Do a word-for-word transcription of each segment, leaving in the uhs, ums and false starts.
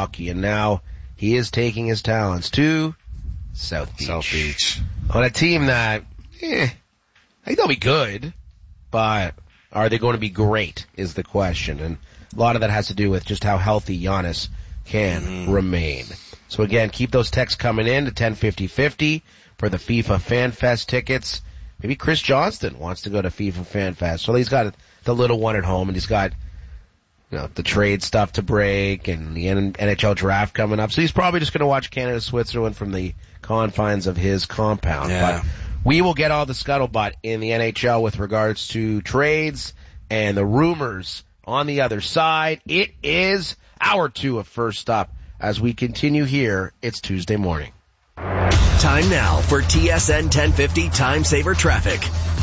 Milwaukee, and now he is taking his talents to South Beach. South Beach. On a team that, eh, I think they'll be good, but are they going to be great is the question. And a lot of that has to do with just how healthy Giannis can mm-hmm. remain. So again, keep those texts coming in to ten fifty fifty for the FIFA Fan Fest tickets. Maybe Chris Johnston wants to go to FIFA Fan Fest. So he's got the little one at home, and he's got, you know, the trade stuff to break and the N H L draft coming up. So he's probably just going to watch Canada, Switzerland from the confines of his compound. Yeah. But we will get all the scuttlebutt in the N H L with regards to trades and the rumors on the other side. It is hour two of First Up as we continue here. It's Tuesday morning. Time now for T S N ten fifty Time Saver Traffic.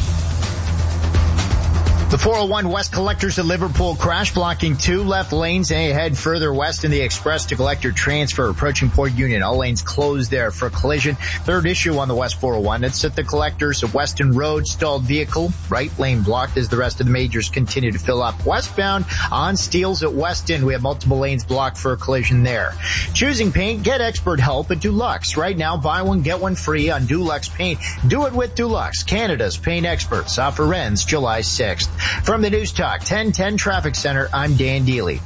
The four oh one West Collectors at Liverpool crash blocking two left lanes and head further west in the Express to Collector transfer approaching Port Union. All lanes closed there for collision. Third issue on the West four oh one. It's at the Collectors at Weston Road. Stalled vehicle. Right lane blocked as the rest of the majors continue to fill up. Westbound on Steeles at Weston. We have multiple lanes blocked for a collision there. Choosing paint, get expert help at Dulux. Right now, buy one, get one free on Dulux paint. Do it with Dulux, Canada's paint experts. Offer ends July sixth. From the News Talk ten ten Traffic Center, I'm Dan Deely.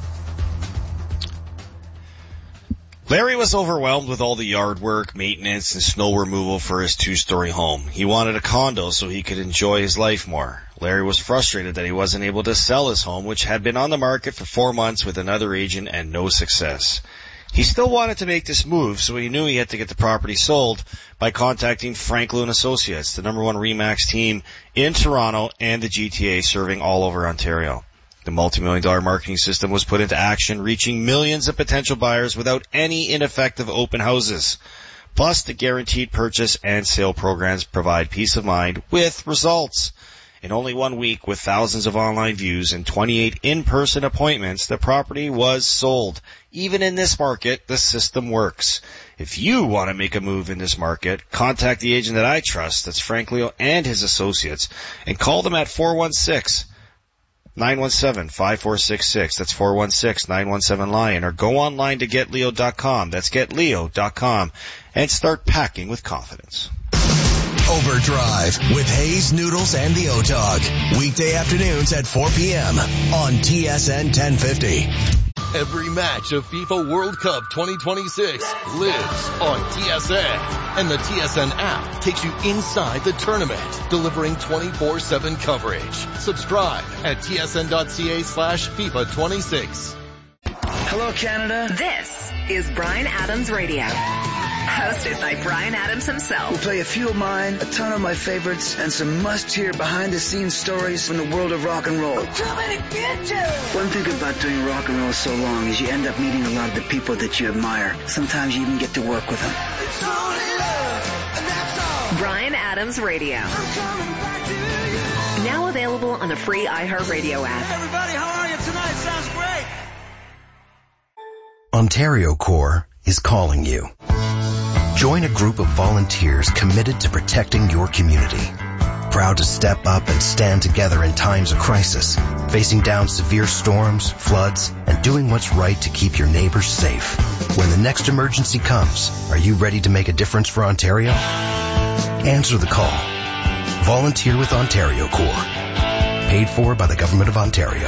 Larry was overwhelmed with all the yard work, maintenance, and snow removal for his two-story home. He wanted a condo so he could enjoy his life more. Larry was frustrated that he wasn't able to sell his home, which had been on the market for four months with another agent and no success. He still wanted to make this move, so he knew he had to get the property sold by contacting Franklin and Associates, the number one RE/MAX team in Toronto and the G T A, serving all over Ontario. The multi-million dollar marketing system was put into action, reaching millions of potential buyers without any ineffective open houses. Plus, the guaranteed purchase and sale programs provide peace of mind with results. In only one week, with thousands of online views and twenty-eight in-person appointments, the property was sold. Even in this market, the system works. If you want to make a move in this market, contact the agent that I trust, that's Frank Leo and his associates, and call them at four one six, nine one seven, five four six six. That's four one six, nine one seven, LION. Or go online to get leo dot com. That's get leo dot com. And start packing with confidence. Overdrive with Hayes, Noodles, and the O-Dog. Weekday afternoons at four p.m. on T S N ten fifty. Every match of FIFA World Cup twenty twenty-six lives on T S N. And the T S N app takes you inside the tournament, delivering twenty-four seven coverage. Subscribe at tsn.ca slash FIFA 26. Hello, Canada. This is Bryan Adams Radio. Hosted by Bryan Adams himself. We'll play a few of mine, a ton of my favorites, and some must-hear behind-the-scenes stories from the world of rock and roll. I'm coming to get you! One thing about doing rock and roll so long is you end up meeting a lot of the people that you admire. Sometimes you even get to work with them. It's only love, and that's all. Bryan Adams Radio. I'm coming back to you. Now available on the free iHeartRadio app. Hey everybody, how are you tonight? Sounds great. Ontario Corps is calling you. Join a group of volunteers committed to protecting your community. Proud to step up and stand together in times of crisis, facing down severe storms, floods, and doing what's right to keep your neighbors safe. When the next emergency comes, are you ready to make a difference for Ontario? Answer the call. Volunteer with Ontario Corps. Paid for by the Government of Ontario.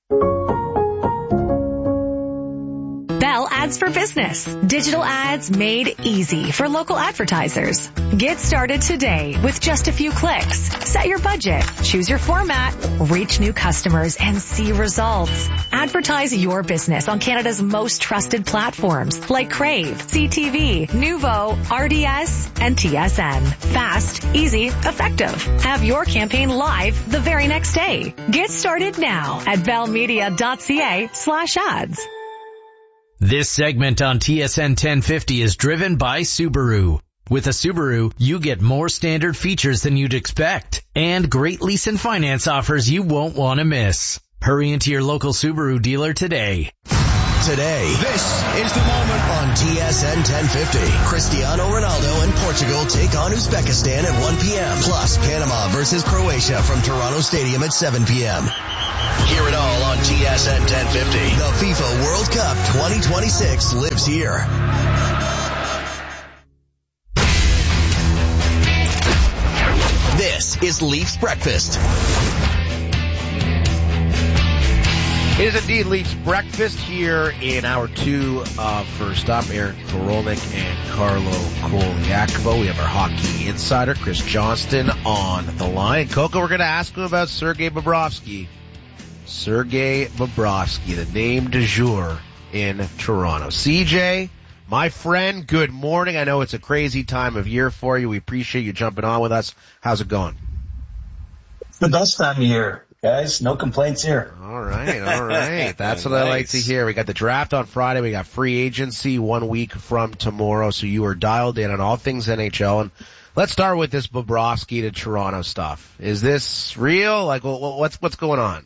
Bell Ads for Business. Digital ads made easy for local advertisers. Get started today with just a few clicks. Set your budget, choose your format, reach new customers, and see results. Advertise your business on Canada's most trusted platforms like Crave, C T V, Nuvo, R D S, and T S N. Fast, easy, effective. Have your campaign live the very next day. Get started now at bellmedia.ca slash ads. This segment on T S N ten fifty is driven by Subaru. With a Subaru, you get more standard features than you'd expect and great lease and finance offers you won't want to miss. Hurry into your local Subaru dealer today. Today, this is the moment on T S N ten fifty. Cristiano Ronaldo and Portugal take on Uzbekistan at one p.m. Plus Panama versus Croatia from Toronto Stadium at seven p.m. Hear it all on T S N ten fifty. The FIFA World Cup twenty twenty-six lives here. This is Leafs Breakfast. It is indeed Leafs Breakfast here in hour two of First Up. Eric Korolnik and Carlo Koliakovo. We have our hockey insider, Chris Johnston, on the line. Coco, we're going to ask him about Sergei Bobrovsky. Sergei Bobrovsky, the name du jour in Toronto. C J, my friend, good morning. I know it's a crazy time of year for you. We appreciate you jumping on with us. How's it going? It's the best time of year, guys. No complaints here. All right, all right. That's what nice. I like to hear. We got the draft on Friday. We got free agency one week from tomorrow. So you are dialed in on all things N H L. And let's start with this Bobrovsky to Toronto stuff. Is this real? Like, what's what's going on?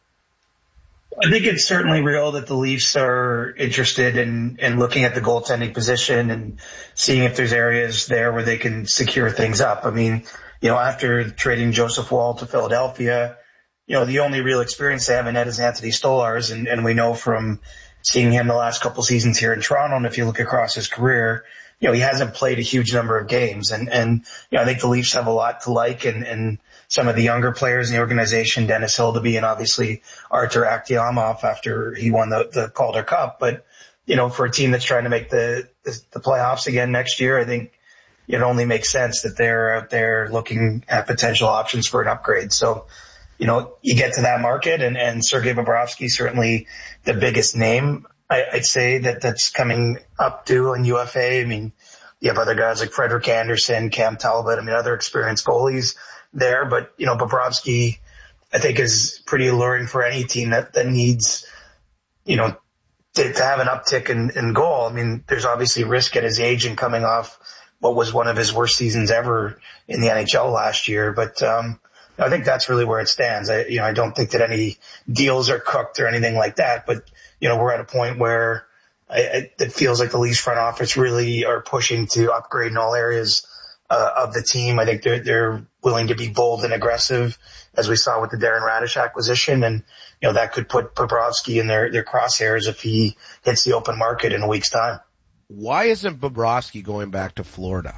I think it's certainly real that the Leafs are interested in, in looking at the goaltending position and seeing if there's areas there where they can secure things up. I mean, you know, after trading Joseph Woll to Philadelphia, you know, the only real experience they have in net is Anthony Stolarz, and, and we know from seeing him the last couple seasons here in Toronto, and if you look across his career, you know, he hasn't played a huge number of games. And, and, you know, I think the Leafs have a lot to like, and, and some of the younger players in the organization, Dennis Hildeby and obviously Artur Akhtiamov after he won the, the Calder Cup. But, you know, for a team that's trying to make the, the, the playoffs again next year, I think it only makes sense that they're out there looking at potential options for an upgrade. So, you know, you get to that market, and, and Sergei Bobrovsky certainly the biggest name. I, I'd say that that's coming up due in U F A. I mean, you have other guys like Frederik Andersen, Cam Talbot, I mean, other experienced goalies there. But, you know, Bobrovsky, I think, is pretty alluring for any team that, that needs, you know, to, to have an uptick in, in goal. I mean, there's obviously risk at his age and coming off what was one of his worst seasons ever in the N H L last year. But, um, I think that's really where it stands. I, you know, I don't think that any deals are cooked or anything like that, but, you know, we're at a point where I, I, it feels like the Leafs front office really are pushing to upgrade in all areas uh, of the team. I think they're, they're willing to be bold and aggressive, as we saw with the Darren Radish acquisition. And, you know, that could put Bobrovsky in their, their crosshairs if he hits the open market in a week's time. Why isn't Bobrovsky going back to Florida?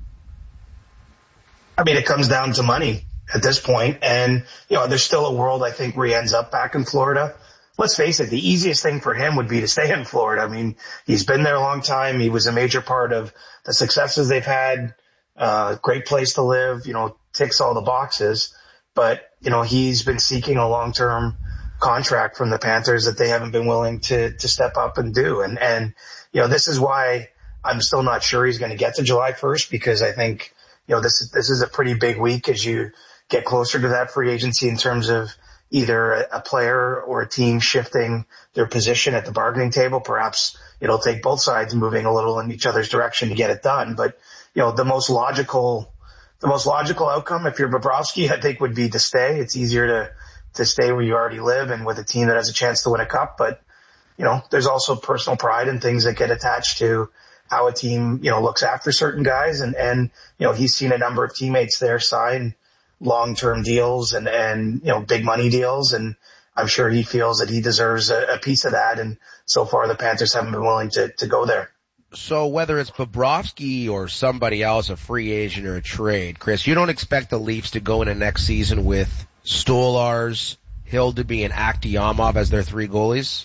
I mean, it comes down to money at this point. And, you know, there's still a world, I think, where he ends up back in Florida. Let's face it, the easiest thing for him would be to stay in Florida. I mean, he's been there a long time. He was a major part of the successes they've had. Uh, great place to live, you know, ticks all the boxes. But, you know, he's been seeking a long-term contract from the Panthers that they haven't been willing to, to step up and do. And, and, you know, this is why I'm still not sure he's going to get to July first, because I think, you know, this, this is a pretty big week as you get closer to that free agency in terms of either a, a player or a team shifting their position at the bargaining table. Perhaps it'll take both sides moving a little in each other's direction to get it done. But, you know, the most logical, the most logical outcome, if you're Bobrovsky, I think would be to stay. It's easier to, to stay where you already live and with a team that has a chance to win a cup. But, you know, there's also personal pride and things that get attached to how a team, you know, looks after certain guys. And, and, you know, he's seen a number of teammates there sign long-term deals and, and, you know, big money deals. And I'm sure he feels that he deserves a, a piece of that. And so far the Panthers haven't been willing to, to go there. So whether it's Bobrovsky or somebody else, a free agent or a trade, Chris, you don't expect the Leafs to go into next season with Stolarz, Hildeby, and Akhtiamov as their three goalies?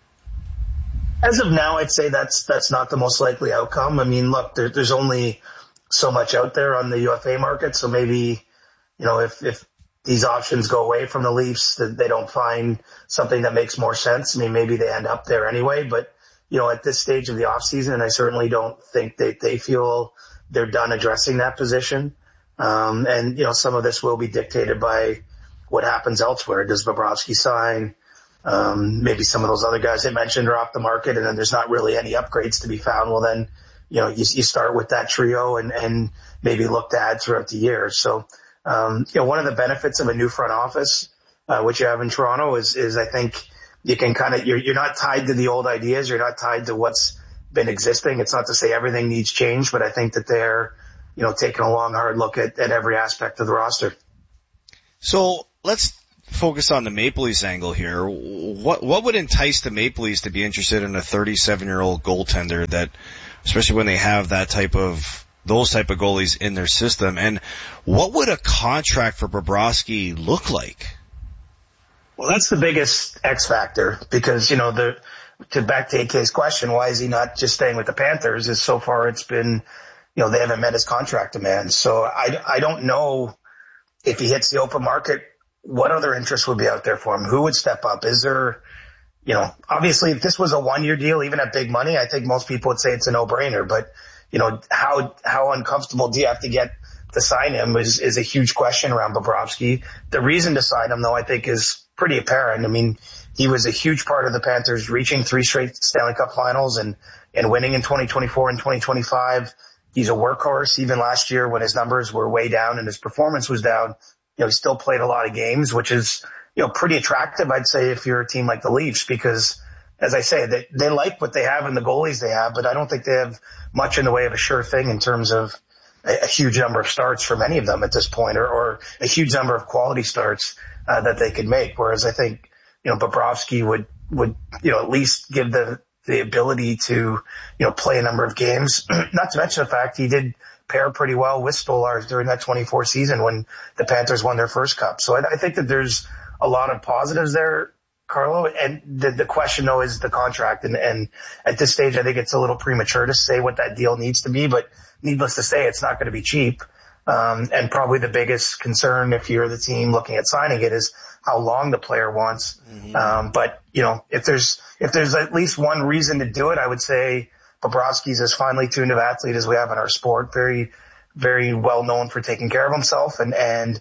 As of now, I'd say that's, that's not the most likely outcome. I mean, look, there, there's only so much out there on the U F A market. So maybe, you know, if, if these options go away from the Leafs, that they don't find something that makes more sense. I mean, maybe they end up there anyway, but, you know, at this stage of the off season, I certainly don't think they, they feel they're done addressing that position. Um, and, you know, some of this will be dictated by what happens elsewhere. Does Bobrovsky sign? Um, maybe some of those other guys I mentioned are off the market, and then there's not really any upgrades to be found. Well, then, you know, you, you start with that trio and, and maybe look to add throughout the year. So, um, you know, one of the benefits of a new front office, uh, which you have in Toronto is, is I think you can kind of, you're, you're not tied to the old ideas. You're not tied to what's been existing. It's not to say everything needs change, but I think that they're, you know, taking a long, hard look at, at every aspect of the roster. So let's focus on the Maple Leafs angle here. What what would entice the Maple Leafs to be interested in a thirty-seven-year-old goaltender that, especially when they have that type of those type of goalies in their system? And what would a contract for Bobrovsky look like? Well, that's the biggest X factor because, you know, the to back to A K's question, why is he not just staying with the Panthers? Is so far it's been, you know, they haven't met his contract demands. So I, I don't know if he hits the open market, what other interest would be out there for him? Who would step up? Is there, you know, obviously if this was a one year deal, even at big money, I think most people would say it's a no brainer, but you know, how, how uncomfortable do you have to get to sign him is, is a huge question around Bobrovsky. The reason to sign him though, I think is pretty apparent. I mean, he was a huge part of the Panthers reaching three straight Stanley Cup finals and, and winning in twenty twenty-four and twenty twenty-five. He's a workhorse. Even last year when his numbers were way down and his performance was down, you know, he still played a lot of games, which is, you know, pretty attractive, I'd say, if you're a team like the Leafs, because as I say, they, they like what they have and the goalies they have, but I don't think they have much in the way of a sure thing in terms of a, a huge number of starts for many of them at this point, or, or a huge number of quality starts uh, that they could make. Whereas I think, you know, Bobrovsky would, would, you know, at least give the, the ability to, you know, play a number of games. Not to mention the fact he did pair pretty well with Stolarz during that twenty-four season when the Panthers won their first cup. So I, I think that there's a lot of positives there, Carlo. And the, the question though is the contract. And, and at this stage, I think it's a little premature to say what that deal needs to be, but needless to say, it's not going to be cheap. Um, and probably the biggest concern if you're the team looking at signing it is how long the player wants. Mm-hmm. Um, but you know, if there's, if there's at least one reason to do it, I would say Bobrovsky's as finely tuned of athlete as we have in our sport. Very, very well known for taking care of himself. And, and,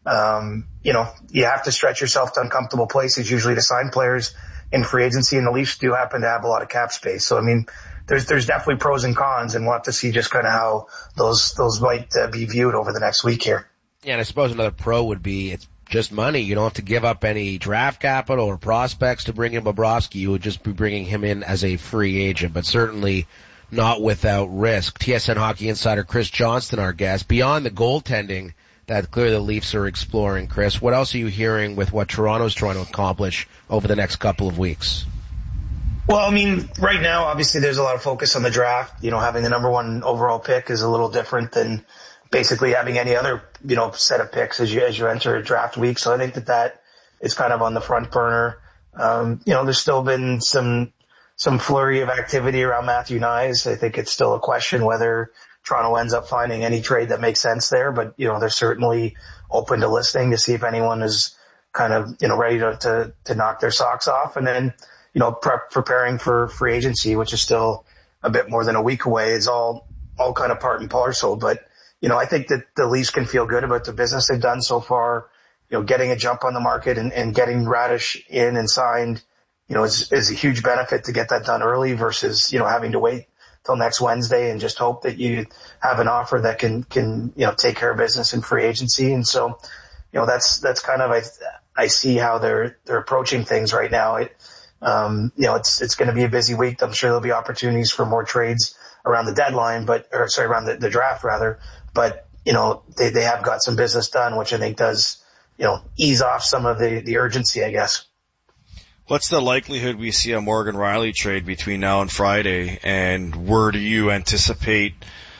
um, you know, you have to stretch yourself to uncomfortable places usually to sign players in free agency, and the Leafs do happen to have a lot of cap space. So, I mean, there's, there's definitely pros and cons, and we'll have to see just kind of how those, those might uh, be viewed over the next week here. Yeah, and I suppose another pro would be it's just money. You don't have to give up any draft capital or prospects to bring in Bobrovsky. You would just be bringing him in as a free agent, but certainly not without risk. T S N Hockey Insider Chris Johnston, our guest. Beyond the goaltending that clearly the Leafs are exploring, Chris, what else are you hearing with what Toronto's trying to accomplish over the next couple of weeks? Well, I mean, right now, obviously there's a lot of focus on the draft. You know, having the number one overall pick is a little different than basically having any other, you know, set of picks as you, as you enter a draft week. So I think that that is kind of on the front burner. Um, you know, there's still been some, some flurry of activity around Matthew Knies. I think it's still a question whether Toronto ends up finding any trade that makes sense there, but, you know, they're certainly open to listening to see if anyone is kind of, you know, ready to, to, to knock their socks off. And then, you know, prep, preparing for free agency, which is still a bit more than a week away, is all, all kind of part and parcel. But, you know, I think that the Leafs can feel good about the business they've done so far. You know, getting a jump on the market and, and getting Radish in and signed, you know, is, is a huge benefit to get that done early versus, you know, having to wait till next Wednesday and just hope that you have an offer that can, can, you know, take care of business in free agency. And so, you know, that's, that's kind of, I, I see how they're, they're approaching things right now. It, um, you know, it's, it's going to be a busy week. I'm sure there'll be opportunities for more trades around the deadline, but, or sorry, around the, the draft rather. But, you know, they, they have got some business done, which I think does, you know, ease off some of the, the urgency, I guess. What's the likelihood we see a Morgan Rielly trade between now and Friday? And where do you anticipate,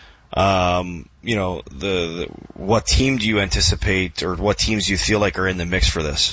um, you know, the, the what team do you anticipate, or what teams do you feel like are in the mix for this?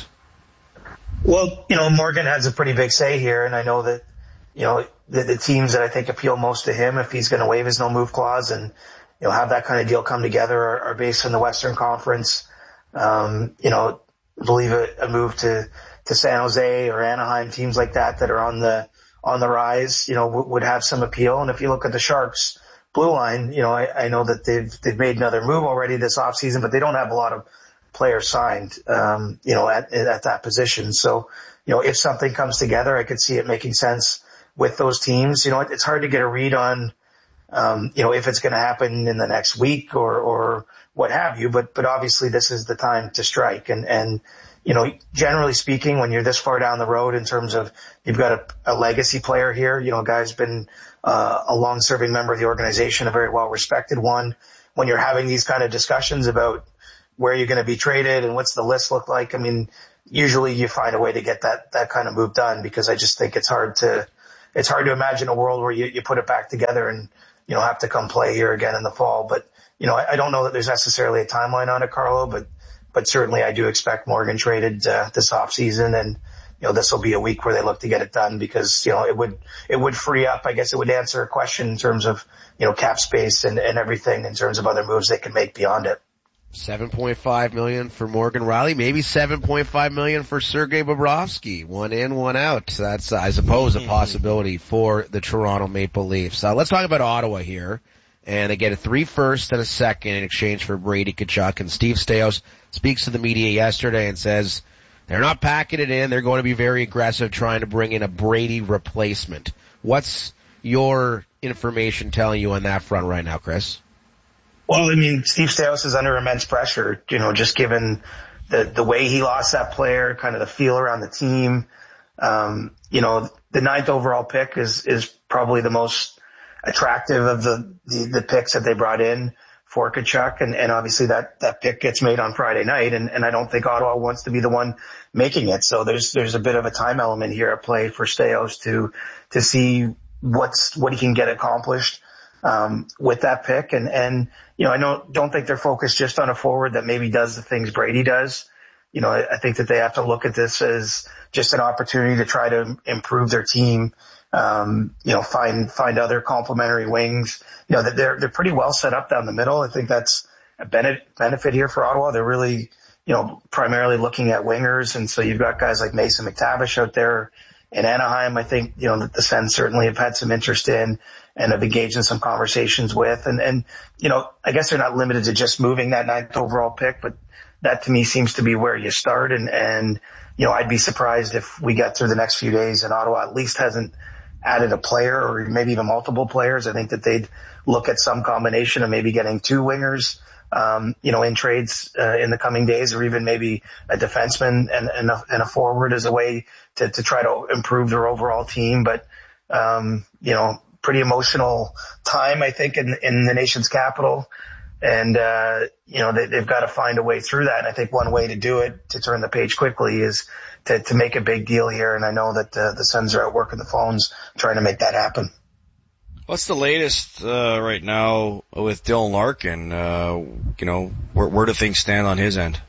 Well, you know, Morgan has a pretty big say here, and I know that, you know, the, the teams that I think appeal most to him, if he's going to waive his no-move clause and, you know, have that kind of deal come together, are, are based in the Western Conference. Um, you know, I believe a, a move to, to San Jose or Anaheim, teams like that that are on the, on the rise, you know, w- would have some appeal. And if you look at the Sharks blue line, you know, I, I know that they've, they've made another move already this offseason, but they don't have a lot of players signed, um, you know, at, at that position. So, you know, if something comes together, I could see it making sense with those teams. You know, it, it's hard to get a read on, um, you know, if it's going to happen in the next week or, or what have you, but, but obviously this is the time to strike. And, and, you know, generally speaking, when you're this far down the road in terms of you've got a, a legacy player here, you know, a guy's been, uh, a long serving member of the organization, a very well respected one. When you're having these kind of discussions about where you're going to be traded and what's the list look like, I mean, usually you find a way to get that, that kind of move done, because I just think it's hard to, it's hard to imagine a world where you, you put it back together and, you know, have to come play here again in the fall. But, you know, I, I don't know that there's necessarily a timeline on it, Carlo, but, but certainly I do expect Morgan traded, uh, this off season. And, you know, this will be a week where they look to get it done, because, you know, it would, it would free up, I guess it would answer a question in terms of, you know, cap space and, and everything in terms of other moves they can make beyond it. seven point five million for Morgan Rielly, maybe seven point five million for Sergei Bobrovsky. One in, one out. That's, I suppose, a possibility for the Toronto Maple Leafs. Uh, let's talk about Ottawa here. And they get a three first and a second in exchange for Brady Tkachuk. And Steve Staios speaks to the media yesterday and says they're not packing it in. They're going to be very aggressive trying to bring in a Brady replacement. What's your information telling you on that front right now, Chris? Well, I mean, Steve Staios is under immense pressure, you know, just given the, the way he lost that player, kind of the feel around the team. Um, you know, the ninth overall pick is, is probably the most attractive of the, the, the picks that they brought in for Tkachuk. And, and obviously that, that pick gets made on Friday night. And, and I don't think Ottawa wants to be the one making it. So there's, there's a bit of a time element here at play for Staios to, to see what's, what he can get accomplished, um, with that pick. And, and, you know, I don't, don't think they're focused just on a forward that maybe does the things Brady does. You know, I, I think that they have to look at this as just an opportunity to try to improve their team. Um, you know, find, find other complementary wings. You know, that they're, they're pretty well set up down the middle. I think that's a benefit, benefit here for Ottawa. They're really, you know, primarily looking at wingers. And so you've got guys like Mason McTavish out there in Anaheim. I think, you know, that the Sens certainly have had some interest in and have engaged in some conversations with. And, and, you know, I guess they're not limited to just moving that ninth overall pick, but that to me seems to be where you start. And, and, you know, I'd be surprised if we get through the next few days and Ottawa at least hasn't added a player or maybe even multiple players. I think that they'd look at some combination of maybe getting two wingers, um, you know, in trades, uh, in the coming days, or even maybe a defenseman and, and a, and a forward as a way to, to try to improve their overall team. But, um, you know, pretty emotional time, I think, in, in the nation's capital. And, uh, you know, they, they've got to find a way through that. And I think one way to do it, to turn the page quickly, is to, to make a big deal here. And I know that uh, the Sens are out working the phones trying to make that happen. What's the latest, uh, right now with Dylan Larkin? Uh, you know, where, where do things stand on his end?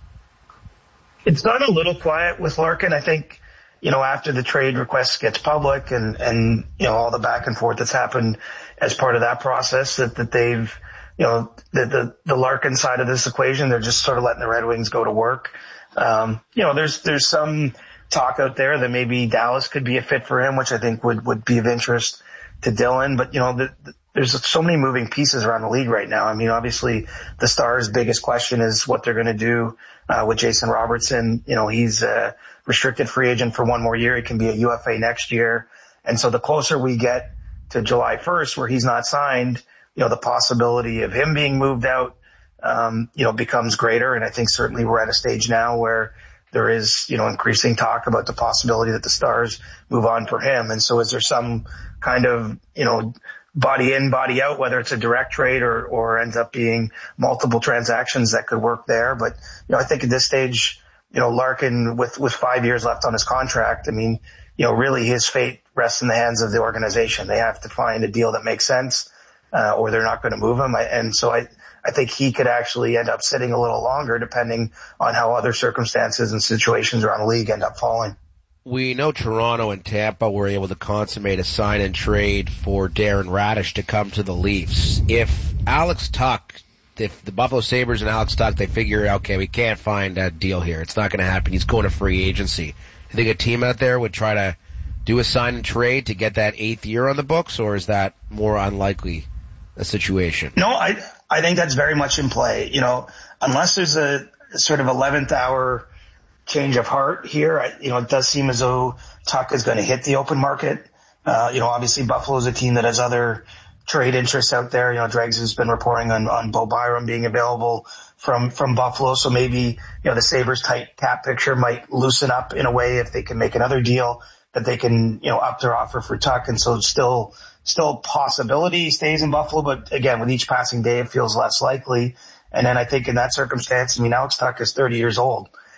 It's gone a little quiet with Larkin. I think, you know, after the trade request gets public and, and, you know, all the back and forth that's happened as part of that process, that, that they've, you know, the, the, the Larkin side of this equation, they're just sort of letting the Red Wings go to work. Um, you know, there's, there's some talk out there that maybe Dallas could be a fit for him, which I think would, would be of interest to Dylan. But, you know, the, the, there's so many moving pieces around the league right now. I mean, obviously the Stars' biggest question is what they're going to do, uh, with Jason Robertson. You know, he's a restricted free agent for one more year. He can be a U F A next year. And so the closer we get to July first where he's not signed, you know, the possibility of him being moved out, um, you know, becomes greater. And I think certainly we're at a stage now where there is, you know, increasing talk about the possibility that the Stars move on for him. And so is there some kind of, you know, body in, body out, whether it's a direct trade or, or ends up being multiple transactions that could work there. But, you know, I think at this stage, you know, Larkin with, with five years left on his contract, I mean, you know, really his fate rests in the hands of the organization. They have to find a deal that makes sense, uh, or they're not going to move him. I, and so I, I think he could actually end up sitting a little longer depending on how other circumstances and situations around the league end up falling. We know Toronto and Tampa were able to consummate a sign and trade for Darren Radish to come to the Leafs. If Alex Tuch, if the Buffalo Sabres and Alex Tuch, they figure, okay, we can't find a deal here, it's not going to happen, he's going to free agency, do you think a team out there would try to do a sign and trade to get that eighth year on the books, or is that more unlikely a situation? No, I I think that's very much in play. You know, unless there's a sort of eleventh hour change of heart here, I, you know, it does seem as though Tuch is going to hit the open market. Uh, you know, obviously Buffalo's a team that has other trade interests out there. You know, Dregs has been reporting on, on Bo Byram being available from, from Buffalo. So maybe, you know, the Sabres tight cap picture might loosen up in a way if they can make another deal that they can, you know, up their offer for Tuch. And so it's still, still possibility he stays in Buffalo. But again, with each passing day, it feels less likely. And then I think in that circumstance, I mean, Alex Tuch is thirty years old.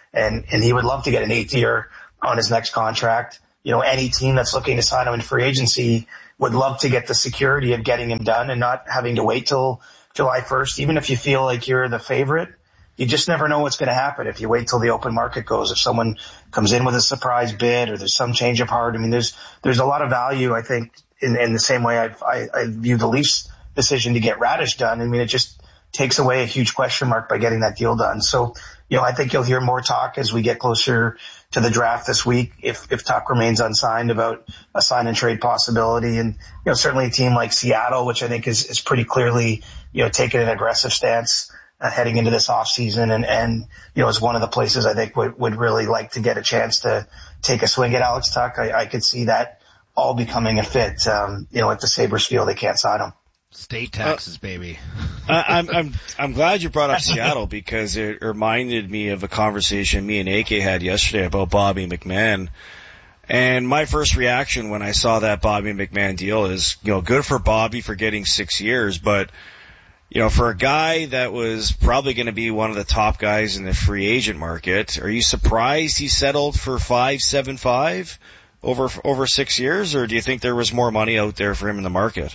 and, and he would love to get an eighth year on his next contract. You know, any team that's looking to sign him in free agency would love to get the security of getting him done and not having to wait till July first. Even if you feel like you're the favorite, you just never know what's going to happen if you wait till the open market goes. If someone comes in with a surprise bid or there's some change of heart, I mean, there's there's a lot of value, I think, in, in the same way I've, I, I view the Leafs' decision to get Radish done. I mean, it just takes away a huge question mark by getting that deal done. So, you know, I think you'll hear more talk as we get closer to the draft this week, if, if Tuch remains unsigned, about a sign and trade possibility. And, you know, certainly a team like Seattle, which I think is, is pretty clearly, you know, taking an aggressive stance uh, heading into this offseason. And, and, you know, is one of the places I think would, would really like to get a chance to take a swing at Alex Tuch. I, I could see that all becoming a fit. Um, you know, if the Sabres feel they can't sign him. State taxes, uh, baby. I, I'm, I'm, I'm glad you brought up Seattle because it reminded me of a conversation me and A K had yesterday about Bobby McMahon. And my first reaction when I saw that Bobby McMahon deal is, you know, good for Bobby for getting six years, but, you know, for a guy that was probably going to be one of the top guys in the free agent market, are you surprised he settled for five, seven, five over, over six years, or do you think there was more money out there for him in the market?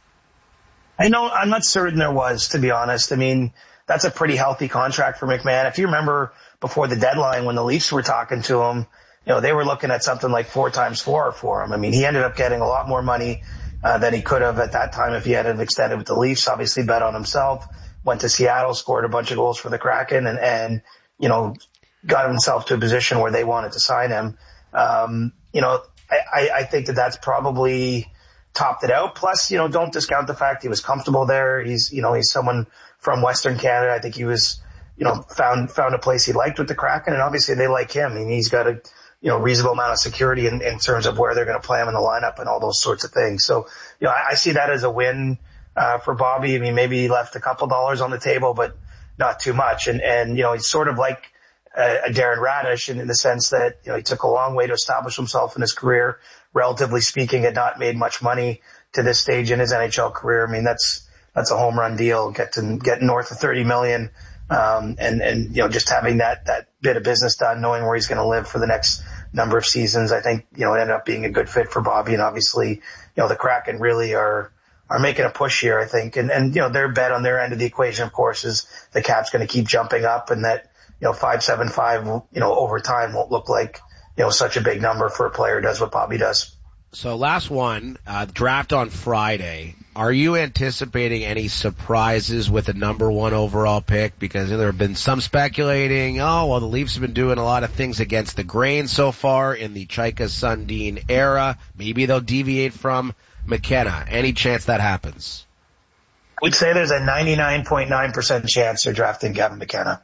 I know, I'm not certain there was, to be honest. I mean, that's a pretty healthy contract for McMahon. If you remember before the deadline when the Leafs were talking to him, you know, they were looking at something like four times four for him. I mean, he ended up getting a lot more money uh, than he could have at that time if he had extended with the Leafs. Obviously bet on himself, went to Seattle, scored a bunch of goals for the Kraken, and, and you know, got himself to a position where they wanted to sign him. Um, you know, I, I think that that's probably topped it out. Plus, you know, don't discount the fact he was comfortable there. He's, you know, he's someone from Western Canada. I think he was, you know, found, found a place he liked with the Kraken, and obviously they like him. I mean, he's got a, you know, reasonable amount of security in, in terms of where they're going to play him in the lineup and all those sorts of things. So, you know, I, I see that as a win, uh, for Bobby. I mean, maybe he left a couple dollars on the table, but not too much. And, and, you know, he's sort of like a, a Darren Radish in, in the sense that, you know, he took a long way to establish himself in his career. Relatively speaking, had not made much money to this stage in his N H L career. I mean, that's, that's a home run deal. Get to get north of thirty million. Um, and, and, you know, just having that, that bit of business done, knowing where he's going to live for the next number of seasons, I think, you know, it ended up being a good fit for Bobby. And obviously, you know, the Kraken really are, are making a push here, I think. And, and, you know, their bet on their end of the equation, of course, is the cap's going to keep jumping up, and that, you know, five, seven, five, you know, over time won't look like, you know, such a big number for a player who does what Bobby does. So last one, uh, draft on Friday. Are you anticipating any surprises with the number one overall pick? Because there have been some speculating, oh, well, the Leafs have been doing a lot of things against the grain so far in the Chaika Sundin era. Maybe they'll deviate from McKenna. Any chance that happens? We'd say there's a ninety-nine point nine percent chance they're drafting Gavin McKenna.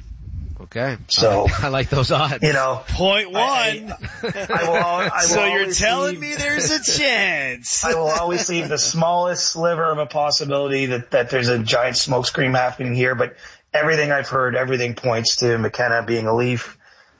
Okay. So I like, I like those odds. You know, point one. I, I, I will, I will so you're telling leave, me there's a chance. I will always leave the smallest sliver of a possibility that, that there's a giant smokescreen happening here, but everything I've heard, everything points to McKenna being a Leaf.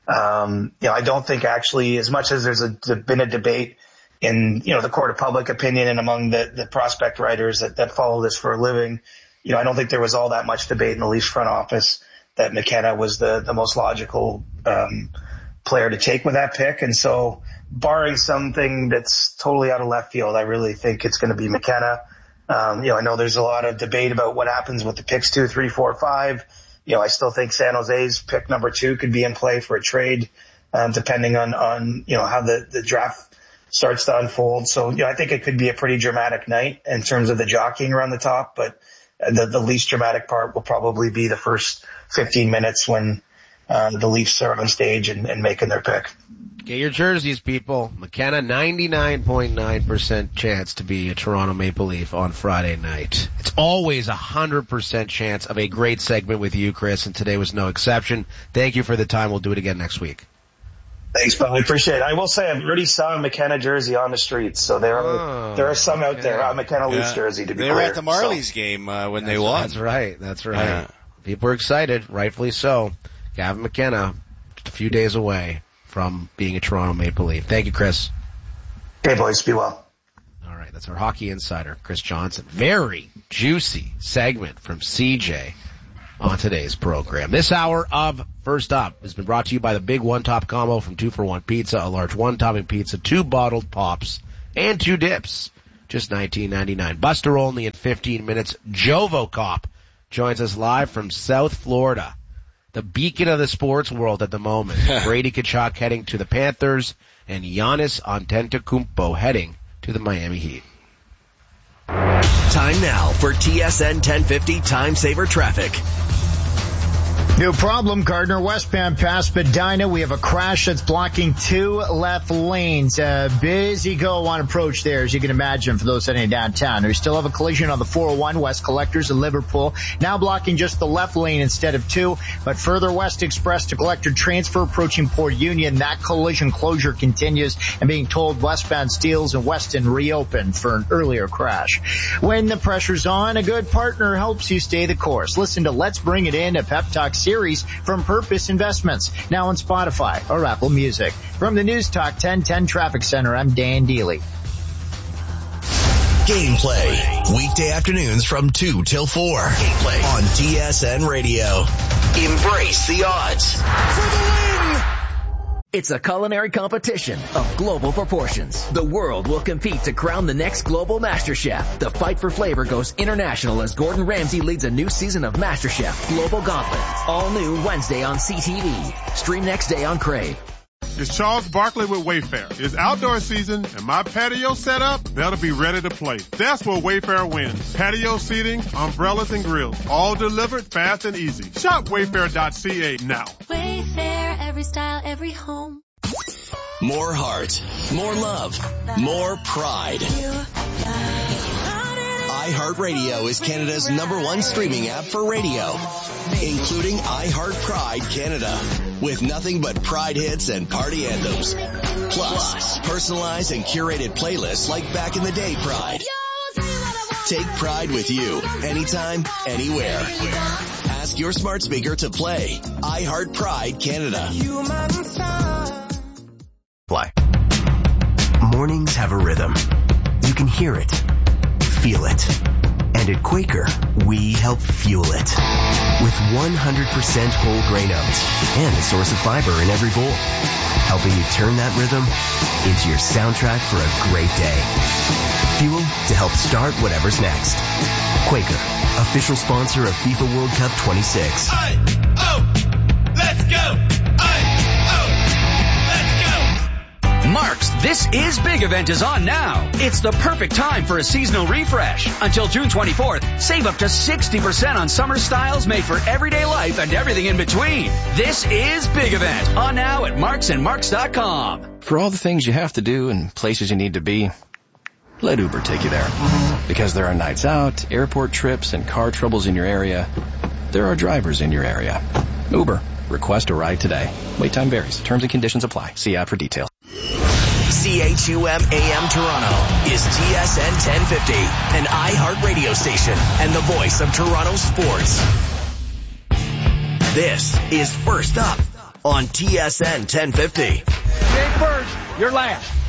Um, you know, I don't think actually, as much as there's a, been a debate in, you know, the court of public opinion and among the, the prospect writers that, that follow this for a living, you know, I don't think there was all that much debate in the Leafs front office that McKenna was the, the most logical, um, player to take with that pick. And so barring something that's totally out of left field, I really think it's going to be McKenna. Um, you know, I know there's a lot of debate about what happens with the picks two, three, four, five. You know, I still think San Jose's pick number two could be in play for a trade, um, depending on, on, you know, how the, the draft starts to unfold. So, you know, I think it could be a pretty dramatic night in terms of the jockeying around the top, but the, the least dramatic part will probably be the first fifteen minutes when uh, the Leafs are on stage and, and making their pick. Get your jerseys, people. McKenna, ninety-nine point nine percent chance to be a Toronto Maple Leaf on Friday night. It's always a one hundred percent chance of a great segment with you, Chris, and today was no exception. Thank you for the time. We'll do it again next week. Thanks, Bill. I appreciate it. I will say I already saw a McKenna jersey on the streets, so there are oh, there are some out okay. there. A McKenna yeah. Leafs jersey, to be they clear. They were at the Marlies so. game uh, when that's, they won. That's right. That's right. Yeah. People are excited, rightfully so. Gavin McKenna, just a few days away from being a Toronto Maple Leaf. Thank you, Chris. Okay, boys. Be well. All right. That's our hockey insider, Chris Johnson. Very juicy segment from C J on today's program. This hour of First Up has been brought to you by the big one-top combo from two for one Pizza, a large one-topping pizza, two bottled pops, and two dips. Just nineteen ninety-nine. Buster only in fifteen minutes. Jovo Cop joins us live from South Florida, the beacon of the sports world at the moment. Brady Tkachuk heading to the Panthers, and Giannis Antetokounmpo heading to the Miami Heat. Time now for T S N ten fifty Time Saver Traffic. No problem, Gardner westbound past Spadina. We have a crash that's blocking two left lanes. Uh, busy go on approach there, as you can imagine, for those heading downtown. We still have a collision on the four oh one West Collectors in Liverpool, now blocking just the left lane instead of two. But further west express to Collector Transfer approaching Port Union, that collision closure continues, and being told westbound Steeles and Weston reopened for an earlier crash. When the pressure's on, a good partner helps you stay the course. Listen to Let's Bring It In, a pep talk series from Purpose Investments, now on Spotify or Apple Music. From the News Talk ten ten Traffic Center, I'm Dan Deely. Gameplay, weekday afternoons from two till four. Gameplay on T S N Radio. Embrace the odds. For the win! It's a culinary competition of global proportions. The world will compete to crown the next global master chef. The fight for flavor goes international as Gordon Ramsay leads a new season of MasterChef Global Gauntlet. All new Wednesday on C T V. Stream next day on Crave. It's Charles Barkley with Wayfair. It's outdoor season, and my patio setup better be ready to play. That's where Wayfair wins. Patio seating, umbrellas, and grills, all delivered fast and easy. Shop wayfair dot c a now. Wayfair, every style, every home. More heart, more love, more pride. iHeartRadio is Canada's number one streaming app for radio, including iHeart Pride Canada, with nothing but Pride hits and party anthems. Plus, personalized and curated playlists like Back in the Day Pride. Take Pride with you, anytime, anywhere. Ask your smart speaker to play iHeart Pride Canada. Fly. Mornings have a rhythm. You can hear it, feel it. And at Quaker, we help fuel it. With one hundred percent whole grain oats and a source of fiber in every bowl. Helping you turn that rhythm into your soundtrack for a great day. Fuel to help start whatever's next. Quaker, official sponsor of FIFA World Cup twenty-six. I, oh, let's go! Mark's This Is Big event is on now. It's the perfect time for a seasonal refresh. Until June twenty-fourth, save up to sixty percent on summer styles made for everyday life and everything in between. This Is Big event on now at marks and marks dot com. For all the things you have to do and places you need to be, let Uber take you there. Because there are nights out, airport trips, and car troubles in your area, there are drivers in your area. Uber. Request a ride today. Wait time varies. Terms and conditions apply. See app for details. C H U M A M Toronto is T S N ten fifty, an iHeart radio station and the voice of Toronto sports. This is First Up on T S N ten fifty. You ain't first, you're last.